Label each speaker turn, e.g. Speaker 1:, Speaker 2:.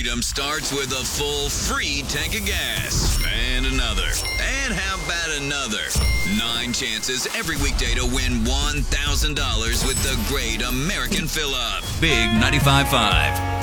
Speaker 1: freedom starts with a full free tank of gas. And another. And how about another? 9 chances every weekday to win $1,000 with the Great American Fill-Up. Big 95.5.